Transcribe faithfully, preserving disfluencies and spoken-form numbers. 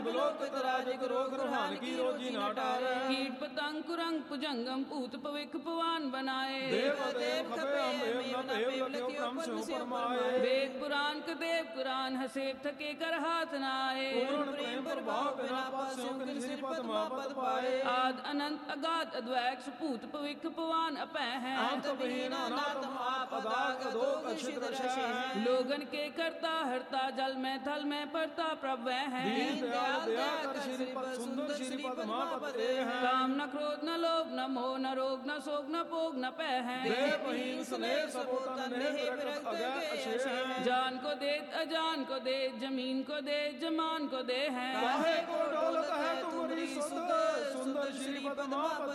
बिलोकित राजिक रोग ग्रहण की रोजी न टारे। कीट पतंग कुरंग भुजंगम पूत पविख पवान बनाए। देव देव खपे हम एव न पेव लख्यो क्रम स्यो फरमाए। वेद पुराण के देव कुरान हसेब थके कर हाथ नाए। पूर्ण प्रेम प्रभाव बिना पास्यों किन श्री पद पद पाए। आद अनंत अगाध अद्वैत पूत पविख पवान अपै हैं। अंत विहीन अनात्म आप अदाग अधोग अक्षित रशे हैं। लोगन के करता हरता जल में थल में पड़ता प्रभव हैं। दीन दयाल दया कर श्रीपद सुंदर श्रीपद महापद ए हैं। काम न क्रोध न लोभ न मोह न रोग न शोक न पोग न पै हैं। देवहीन स्नेह सपोतन नेह प्रकट अगैर अक्षय हैं। जान को दे अजान को दे जमीन को दे जमान को दे हैं। काहे को डोलत है तुम्हारी सुंदर सुंदर श्रीपद महापद